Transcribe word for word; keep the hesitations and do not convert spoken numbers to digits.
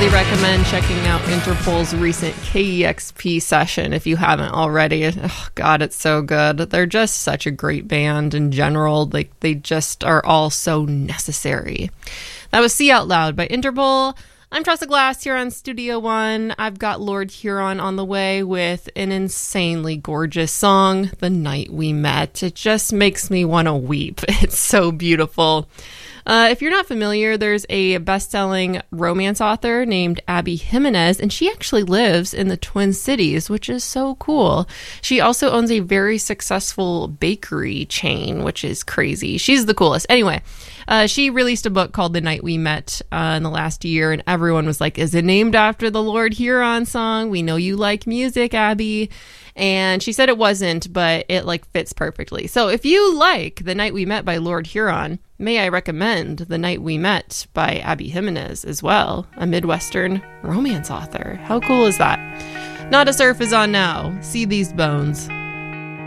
highly recommend checking out Interpol's recent K E X P session if you haven't already. Oh, God, it's so good. They're just such a great band in general. Like, they just are all so necessary. That was See Out Loud by Interpol. I'm Tressa Glass here on Studio One. I've got Lord Huron on the way with an insanely gorgeous song, The Night We Met. It just makes me want to weep. It's so beautiful. Uh, if you're not familiar, there's a best-selling romance author named Abby Jimenez, and she actually lives in the Twin Cities, which is so cool. She also owns a very successful bakery chain, which is crazy. She's the coolest. Anyway, uh, she released a book called The Night We Met uh, in the last year, and everyone was like, is it named after the Lord Huron song? We know you like music, Abby. And she said it wasn't, but it like fits perfectly. So if you like The Night We Met by Lord Huron, may I recommend The Night We Met by Abby Jimenez as well, a Midwestern romance author. How cool is that? Not a Surf is on now. See These Bones.